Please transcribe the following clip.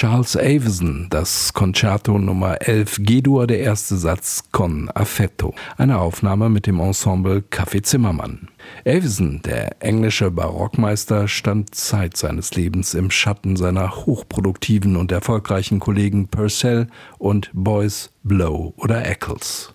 Charles Avison, das Concerto Nummer 11 G-Dur, der erste Satz Con affetto, eine Aufnahme mit dem Ensemble Café Zimmermann. Avison, der englische Barockmeister, stand Zeit seines Lebens im Schatten seiner hochproduktiven und erfolgreichen Kollegen Purcell und Boyce, Blow oder Eccles.